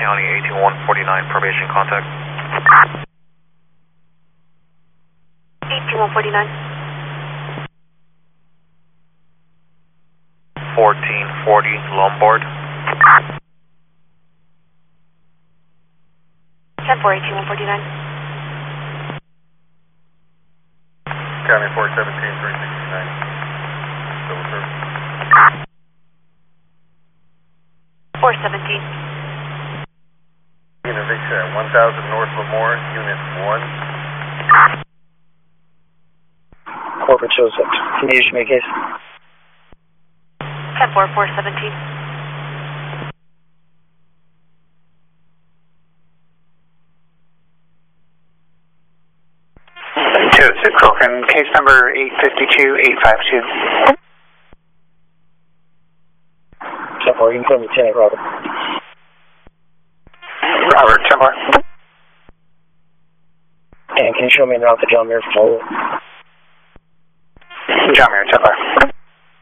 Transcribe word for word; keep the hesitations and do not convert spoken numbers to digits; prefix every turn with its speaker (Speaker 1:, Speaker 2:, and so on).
Speaker 1: County, eighteen one forty-nine, probation contact.
Speaker 2: eighteen one forty-nine.
Speaker 1: fourteen forty, Lombard.
Speaker 2: ten four, eighteen one forty-nine.
Speaker 3: County four seventeen, three sixty-nine. Civil service.
Speaker 2: four seventeen.
Speaker 3: Unit Victor at one thousand North Lemoore, Unit one.
Speaker 4: Corporate shows up. Can you issue me a case?
Speaker 2: ten four, four seventeen.
Speaker 5: two oh six Wilkin, case number eight fifty-two eight fifty-two.
Speaker 4: ten four, you can call me Lieutenant Robert.
Speaker 5: Robert, ten four.
Speaker 4: And can you show me an route to John Muir for follow-up?
Speaker 5: John Muir, ten four.